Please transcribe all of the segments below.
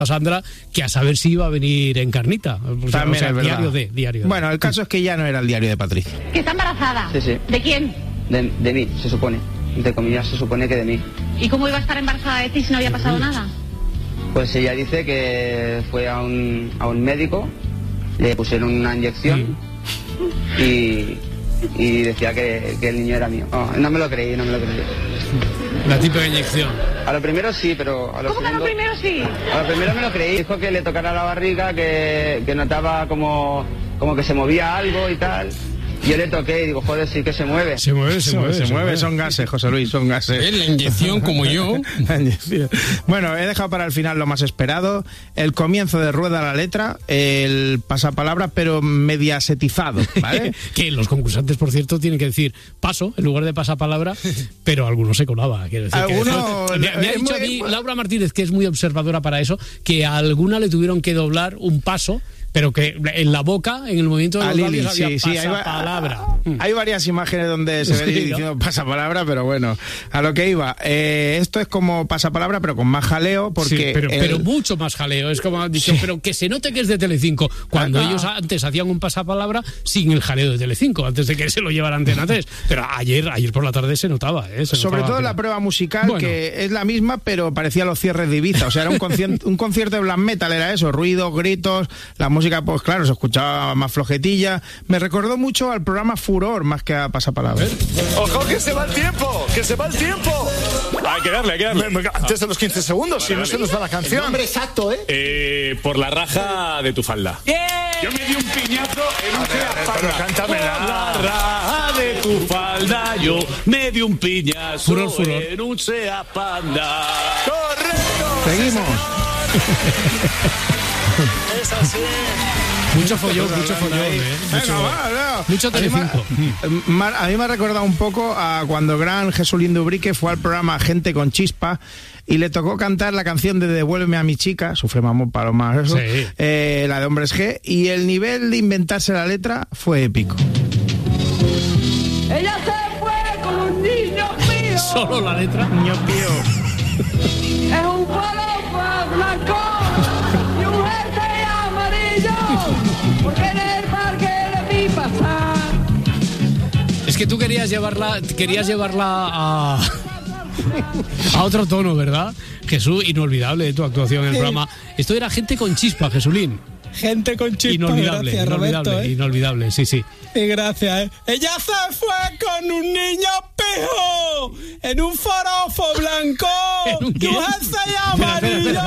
Sandra, que a saber si iba a venir Encarnita. También es verdad. Diario de. Bueno, el caso es que ya no era el diario de Patricia. ¿Que está embarazada? Sí. ¿De quién? De mí, se supone. Entre comillas, se supone que de mí. ¿Y cómo iba a estar embarazada de ti si no había pasado nada? Pues ella dice que fue a un médico, le pusieron una inyección y decía que el niño era mío. No me lo creí. La típica inyección. A lo primero sí, pero a lo ¿Cómo que a lo primero sí? A lo primero me lo creí. Dijo que le tocara la barriga, que notaba como que se movía algo y tal. Yo le toqué y digo, joder, sí que se mueve. Se mueve. Son gases, José Luis, son gases. La inyección, como yo. Bueno, he dejado para el final lo más esperado, el comienzo de Rueda la Letra, el pasapalabra, pero mediasetizado, ¿vale? Que los concursantes, por cierto, tienen que decir paso en lugar de pasapalabra, pero algunos se colaba. Quiero decir, me ha dicho a mí Laura Martínez, que es muy observadora para eso, que a alguna le tuvieron que doblar un paso, pero que en la boca, en el movimiento de los labios, había pasapalabra. Hay varias imágenes donde se ve diciendo pasapalabra, pero bueno, a lo que iba. Esto es como pasapalabra, pero con más jaleo, porque... Sí, pero mucho más jaleo. Es como han dicho, pero que se note que es de Telecinco, cuando ellos antes hacían un pasapalabra sin el jaleo de Telecinco, antes de que se lo llevara Antena 3. Pero ayer por la tarde se notaba. Sobre todo la prueba musical, que es la misma, pero parecía los cierres de Ibiza. O sea, era un concierto de black metal, era eso, ruidos, gritos, la música, pues claro, se escuchaba más flojetilla. Me recordó mucho al programa Furor más que a Pasapalabra. ¡Ojo, que se va el tiempo! ¡Que se va el tiempo! Hay que darle. Antes de los 15 segundos, si no se nos va la canción. El nombre exacto, por la raja de tu falda. Yo me di un piñazo en un Seat Panda. Cántamela. Por la raja de tu falda, yo me di un piñazo Furor. en un Seat Panda. ¡Correcto! Seguimos. Es así. Mucho follón, mucho Telecinco. A mí me ha recordado un poco a cuando el gran Jesulín Dubrique fue al programa Gente con Chispa y le tocó cantar la canción de Devuélveme a mi chica, Sufre Mamón Paloma, eso, la de Hombres G, y el nivel de inventarse la letra fue épico. Ella se fue con un niño mío. Solo la letra. Niño pío. Es un palopa blanco y un jersey amarillo, porque en el parque le vi pasar. Es que tú querías llevarla a otro tono, ¿verdad? Jesús, inolvidable de tu actuación en el programa. Esto era Gente con Chispa, Jesulín. Gente con Chispa. Inolvidable, gracias, Roberto, inolvidable, sí. Y gracias, Ella se fue con un niño pijo en un forofo blanco y un jersey amarillo.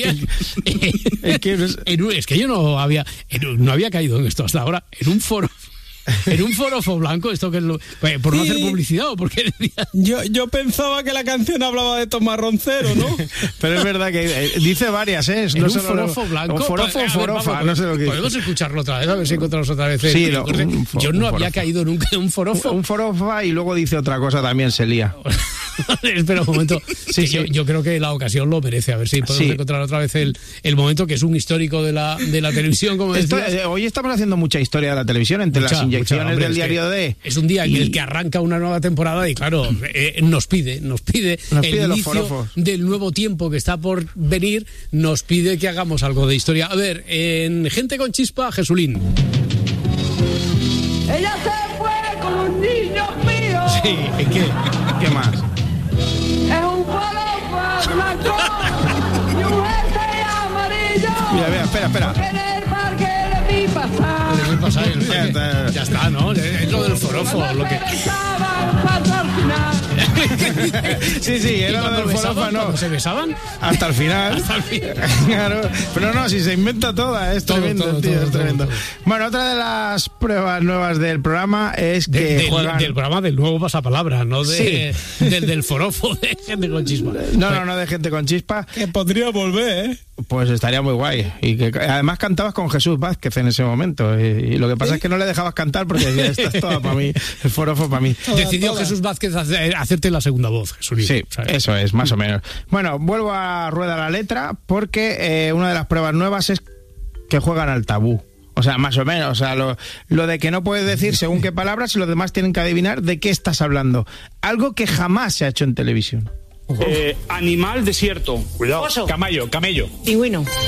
Es que yo no había caído en esto hasta ahora. En un forofo blanco, esto que es por no hacer publicidad o porque yo pensaba que la canción hablaba de Tomás Roncero, ¿no? Pero es verdad que dice varias, no un forofo blanco. Un forofo o forofa, no sé lo que dice. Podemos escucharlo otra vez, a ver si encontramos otra vez. Sí, yo no había caído nunca en un forofo. Un forofa y luego dice otra cosa también, se lía. Espera un momento. Sí. Yo creo que la ocasión lo merece. A ver si podemos encontrar otra vez el momento, que es un histórico de la televisión, como decías. Hoy estamos haciendo mucha historia de la televisión, entre las inyecciones del diario D. Es un día en el que arranca una nueva temporada y claro, nos pide el inicio del nuevo tiempo que está por venir, nos pide que hagamos algo de historia. A ver, en Gente con Chispa, Jesulín. Ella se fue con un niño mío. Sí, ¿qué más? Es un palopa blanco y un jersey amarillo. Mira, espera. En el parque le vi pasar. Ya está, ¿no? Es lo del forofo. Lo que... Sí, era lo del forofo, ¿no? ¿Se besaban? Hasta el final. Claro. Pero no, si se inventa toda, es tremendo, tío, es tremendo. Todo. Bueno, otra de las pruebas nuevas del programa es que del programa del nuevo pasapalabra, no del forofo de Gente con Chispa. No de Gente con Chispa. Que podría volver, ¿eh? Pues estaría muy guay. Y que además cantabas con Jesús Vázquez en ese momento. Y lo que pasa es que no le dejabas cantar porque decía, esta es toda para mí, el forofo para mí. Decidió Jesús Vázquez hacerte la segunda voz, Jesús. Sí, ¿sabes? Eso es, más o menos. Bueno, vuelvo a Rueda la Letra porque una de las pruebas nuevas es que juegan al tabú. O sea, más o menos, o sea, lo de que no puedes decir según qué palabras y los demás tienen que adivinar de qué estás hablando. Algo que jamás se ha hecho en televisión. Animal desierto. Cuidado. Oso. Camello. Pingüino.